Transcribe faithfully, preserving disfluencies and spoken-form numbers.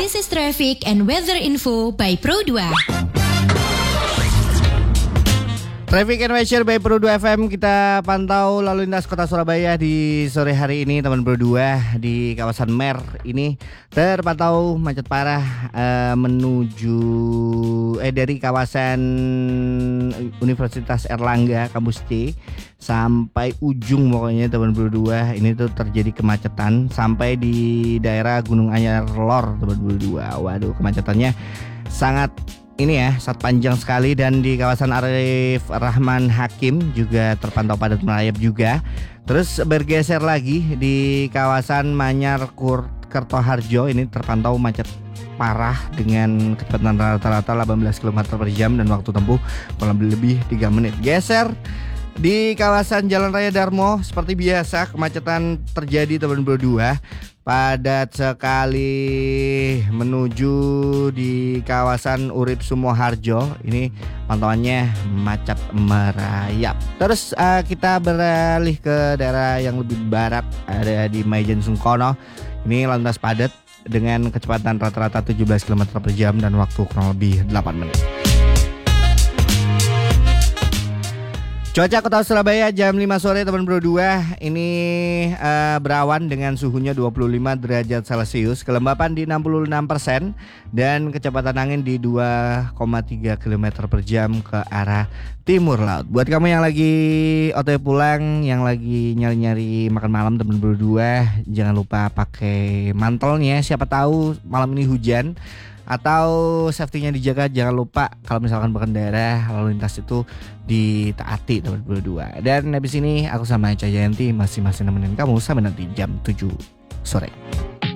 This is traffic and weather info by Pro dua. Traffic and Weather by Pro dua F M, kita pantau lalu lintas kota Surabaya di sore hari ini, teman Pro dua. Di kawasan Mer ini terpantau macet parah uh, menuju eh dari kawasan Universitas Erlangga kampus C sampai ujung, pokoknya teman Pro dua ini tuh terjadi kemacetan sampai di daerah Gunung Anyar Lor, teman Pro dua. Waduh, kemacetannya sangat ini ya, sangat panjang sekali. Dan di kawasan Arif Rahman Hakim juga terpantau padat merayap juga. Terus bergeser lagi di kawasan Manyar Kur Kertoharjo, ini terpantau macet parah dengan kecepatan rata-rata delapan belas kilometer per jam dan waktu tempuh kurang lebih tiga menit. Geser di kawasan Jalan Raya Darmo, seperti biasa kemacetan terjadi, teman Pro dua. Padat sekali menuju di kawasan Urip Sumoharjo, ini pantauannya macet merayap. Terus uh, kita beralih ke daerah yang lebih barat, ada di Maijen Sungkono. Ini lalu lintas padat dengan kecepatan rata-rata tujuh belas kilometer per jam dan waktu kurang lebih delapan menit. Cuaca kota Surabaya jam lima sore, teman Pro dua. Ini uh, berawan dengan suhunya dua puluh lima derajat Celcius, kelembapan di enam puluh enam persen dan kecepatan angin di dua koma tiga kilometer per jam ke arah timur laut. Buat kamu yang lagi O T W pulang, yang lagi nyari-nyari makan malam, teman Pro dua, jangan lupa pakai mantelnya, siapa tahu malam ini hujan. Atau safety-nya dijaga, jangan lupa kalau misalkan berkendara lalu lintas itu ditaati, teman Pro dua. Dan habis ini aku sama Eca Jayanti masih-masih nemenin kamu sampai nanti jam tujuh sore.